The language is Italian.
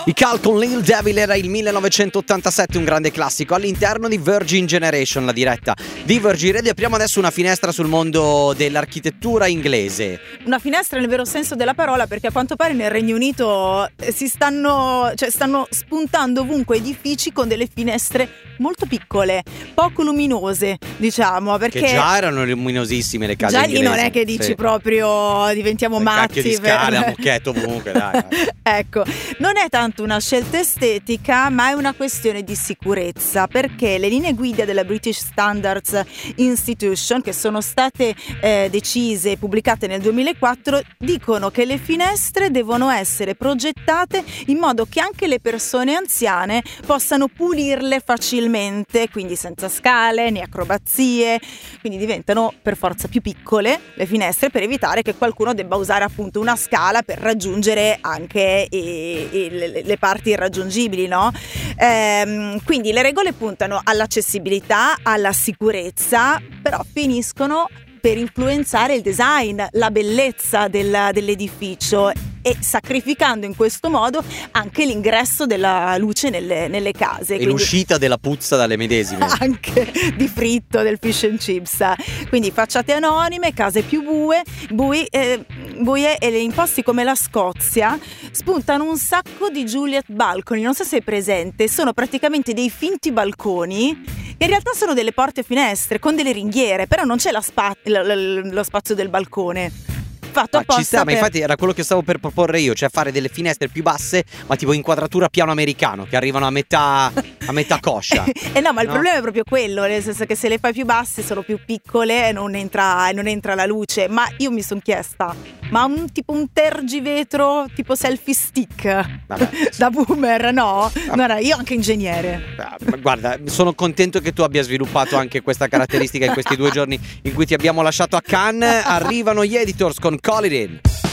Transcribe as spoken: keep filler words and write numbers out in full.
I Cal con Lil Devil era il millenovecentottantasette, un grande classico all'interno di Virgin Generation, la diretta di Virgin Radio. Apriamo adesso una finestra sul mondo dell'architettura inglese. Una finestra nel vero senso della parola, perché a quanto pare nel Regno Unito si stanno, cioè stanno spuntando ovunque edifici con delle finestre molto piccole, poco luminose, diciamo, perché che già erano luminosissime le case già inglesi. lì non è che dici sì. proprio diventiamo il matti. Cacchio di scale, a mucchetto ovunque, dai. Ecco, non è tanto una scelta estetica, ma è una questione di sicurezza, perché le linee guida della British Standards Institution, che sono state eh, decise e pubblicate nel duemilaquattro, dicono che le finestre devono essere progettate in modo che anche le persone anziane possano pulirle facilmente, quindi senza scale né acrobazie, quindi diventano per forza più piccole le finestre, per evitare che qualcuno debba usare appunto una scala per raggiungere anche i, i, le, le parti irraggiungibili, no? Ehm, quindi le regole puntano all'accessibilità, alla sicurezza, però finiscono per influenzare il design, la bellezza del, dell'edificio, e sacrificando in questo modo anche l'ingresso della luce nelle, nelle case. E quindi l'uscita della puzza dalle medesime. Anche di fritto, del fish and chips. Quindi facciate anonime, case più bue, bui, eh, buie, e in posti come la Scozia spuntano un sacco di Juliet balcony. Non so se è presente, sono praticamente dei finti balconi che in realtà sono delle porte finestre con delle ringhiere, però non c'è la spa- lo, lo, lo spazio del balcone. Fatto Ma apposta ci sta, per... ma infatti era quello che stavo per proporre io, cioè fare delle finestre più basse, ma tipo inquadratura piano americano, che arrivano a metà a metà coscia. Eh no, ma il no? problema è proprio quello, nel senso che se le fai più basse sono più piccole e non entra, non entra la luce. Ma io mi sono chiesta, ma un tipo un tergivetro tipo selfie stick Vabbè. da boomer, no? No, no, io anche ingegnere. Guarda, sono contento che tu abbia sviluppato anche questa caratteristica in questi due giorni in cui ti abbiamo lasciato a Cannes. Arrivano gli Editors con Call It In.